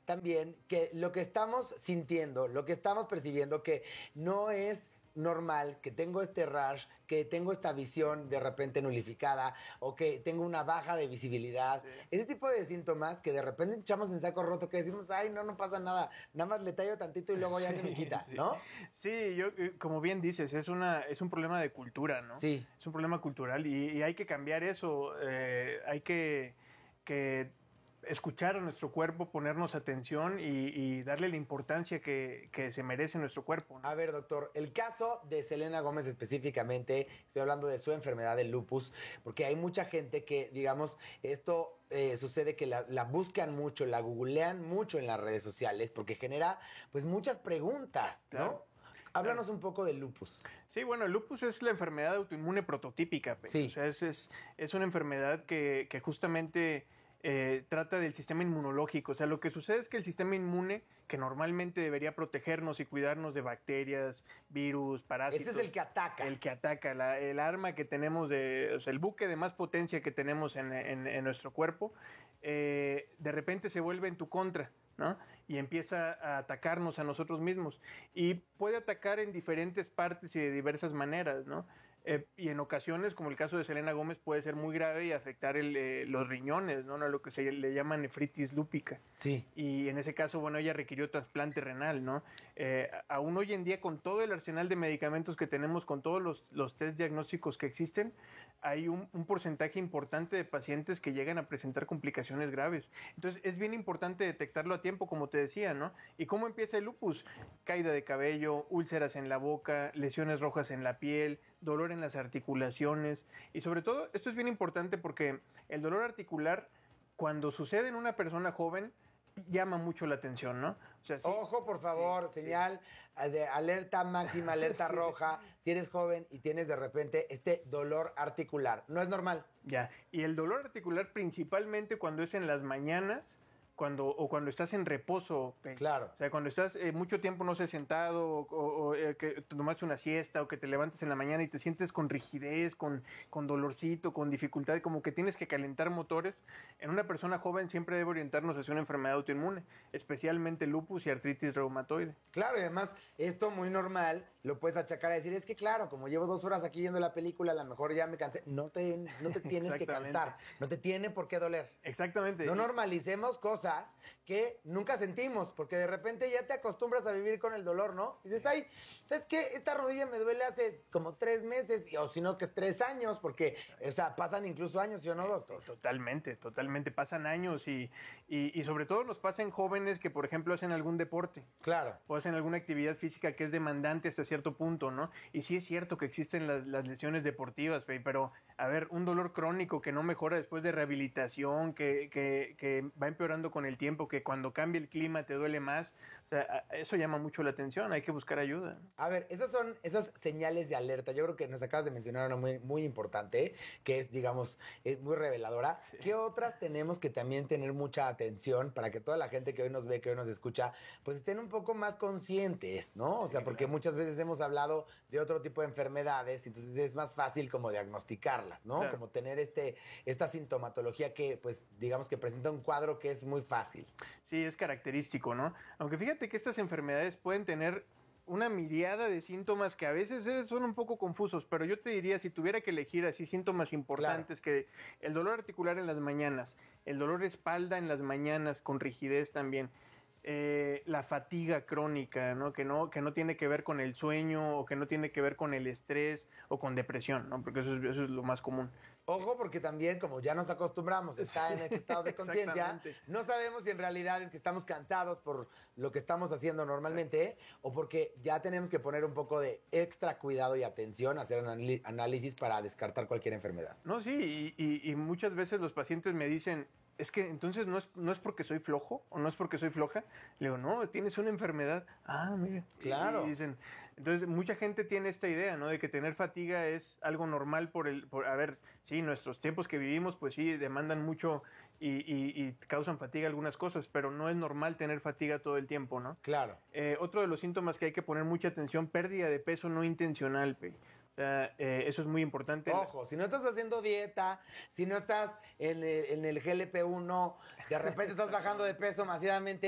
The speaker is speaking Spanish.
también que lo que estamos sintiendo, lo que estamos percibiendo, que no es normal, que tengo este rash, que tengo esta visión de repente nulificada o que tengo una baja de visibilidad. Sí. Ese tipo de síntomas que de repente echamos en saco roto, que decimos, ay, no pasa nada, nada más le tallo tantito y luego ya se me quita, Sí. ¿no? Sí, yo, como bien dices, es un problema de cultura, ¿no? Sí. Es un problema cultural y hay que cambiar eso. Hay que escuchar a nuestro cuerpo, ponernos atención y darle la importancia que se merece nuestro cuerpo, ¿no? A ver, doctor, el caso de Selena Gómez específicamente, estoy hablando de su enfermedad del lupus, porque hay mucha gente que, digamos, esto sucede que la buscan mucho, la googlean mucho en las redes sociales, porque genera, pues, muchas preguntas, ¿no? Claro. Háblanos un poco del lupus. Sí, bueno, el lupus es la enfermedad autoinmune prototípica. Sí. O sea, es una enfermedad que justamente trata del sistema inmunológico. O sea, lo que sucede es que el sistema inmune, que normalmente debería protegernos y cuidarnos de bacterias, virus, parásitos. Ese es el que ataca. El que ataca, el arma que tenemos, o sea, el buque de más potencia que tenemos en nuestro cuerpo, de repente se vuelve en tu contra, ¿no? Y empieza a atacarnos a nosotros mismos. Y puede atacar en diferentes partes y de diversas maneras, ¿no? Y en ocasiones, como el caso de Selena Gómez, puede ser muy grave y afectar los riñones, ¿no? Lo que se le llama nefritis lúpica. Sí. Y en ese caso, bueno, ella requirió trasplante renal, ¿no? Aún hoy en día, con todo el arsenal de medicamentos que tenemos, con todos los test diagnósticos que existen, hay un porcentaje importante de pacientes que llegan a presentar complicaciones graves. Entonces, es bien importante detectarlo a tiempo, como te decía, ¿no? ¿Y cómo empieza el lupus? Caída de cabello, úlceras en la boca, lesiones rojas en la piel, dolor en las articulaciones. Y sobre todo, esto es bien importante porque el dolor articular, cuando sucede en una persona joven, llama mucho la atención, ¿no? O sea, sí, ojo, por favor, sí, señal de alerta máxima, alerta Sí. roja, si eres joven y tienes de repente este dolor articular. No es normal. Ya, y el dolor articular principalmente cuando es en las mañanas, cuando estás en reposo. Claro. O sea, cuando estás mucho tiempo, no sé, sentado o que tomaste una siesta o que te levantes en la mañana y te sientes con rigidez, con dolorcito, con dificultad, como que tienes que calentar motores. En una persona joven siempre debe orientarnos hacia una enfermedad autoinmune, especialmente lupus y artritis reumatoide. Claro, y además esto muy normal lo puedes achacar a decir, es que claro, como llevo 2 horas aquí viendo la película, a lo mejor ya me cansé. No te tienes que cansar, no te tiene por qué doler. Exactamente. No normalicemos cosas que nunca sentimos, porque de repente ya te acostumbras a vivir con el dolor, ¿no? Y dices, ay, ¿sabes qué? Esta rodilla me duele hace como 3 meses, o si no que 3 años, porque, o sea, pasan incluso años, ¿sí o no, doctor? Totalmente, pasan años y sobre todo nos pasa en jóvenes que, por ejemplo, hacen algún deporte. Claro. O hacen alguna actividad física que es demandante hasta cierto punto, ¿no? Y sí es cierto que existen las lesiones deportivas, pero, a ver, un dolor crónico que no mejora después de rehabilitación, que va empeorando con el tiempo, que cuando cambia el clima te duele más, o sea, eso llama mucho la atención, hay que buscar ayuda. A ver, esas son esas señales de alerta. Yo creo que nos acabas de mencionar una muy, muy importante, que es, digamos, es muy reveladora. Sí. ¿Qué otras tenemos que también tener mucha atención para que toda la gente que hoy nos ve, que hoy nos escucha, pues estén un poco más conscientes, ¿no? O sea, porque muchas veces hemos hablado de otro tipo de enfermedades, entonces es más fácil como diagnosticarlas, ¿no? Claro. Como tener esta sintomatología que, pues, digamos que presenta un cuadro que es muy fácil. Sí, es característico, ¿no? Aunque fíjate que estas enfermedades pueden tener una miriada de síntomas que a veces son un poco confusos, pero yo te diría, si tuviera que elegir así síntomas importantes, claro, que el dolor articular en las mañanas, el dolor de espalda en las mañanas con rigidez también, la fatiga crónica, ¿no? Que no tiene que ver con el sueño o que no tiene que ver con el estrés o con depresión, ¿no? Porque eso es lo más común. Ojo, porque también, como ya nos acostumbramos a estar en este estado de conciencia, no sabemos si en realidad es que estamos cansados por lo que estamos haciendo normalmente, o porque ya tenemos que poner un poco de extra cuidado y atención, hacer un análisis para descartar cualquier enfermedad. No, sí, y muchas veces los pacientes me dicen, es que entonces no es porque soy flojo o no es porque soy floja. Le digo, no, tienes una enfermedad. Ah, mira. Claro. Y dicen, entonces mucha gente tiene esta idea, ¿no? De que tener fatiga es algo normal a ver, sí, nuestros tiempos que vivimos, pues sí, demandan mucho y causan fatiga algunas cosas, pero no es normal tener fatiga todo el tiempo, ¿no? Claro. Otro de los síntomas que hay que poner mucha atención, pérdida de peso no intencional, eso es muy importante. Ojo, si no estás haciendo dieta, si no estás en el GLP-1, de repente estás bajando de peso masivamente,